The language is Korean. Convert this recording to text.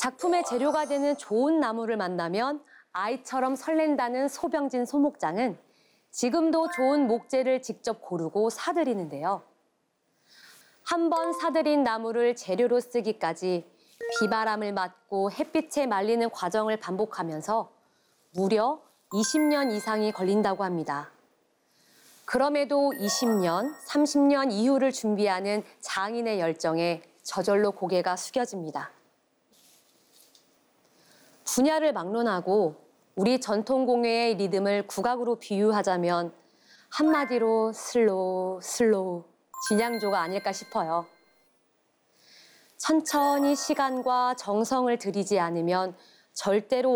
작품의 재료가 되는 좋은 나무를 만나면 아이처럼 설렌다는 소병진 소목장은 지금도 좋은 목재를 직접 고르고 사들이는데요. 한 번 사들인 나무를 재료로 쓰기까지 비바람을 맞고 햇빛에 말리는 과정을 반복하면서 무려 20년 이상이 걸린다고 합니다. 그럼에도 20년, 30년 이후를 준비하는 장인의 열정에 저절로 고개가 숙여집니다. 분야를 막론하고 우리 전통공예의 리듬을 국악으로 비유하자면 한마디로 슬로우 진양조가 아닐까 싶어요. 천천히 시간과 정성을 들이지 않으면 절대로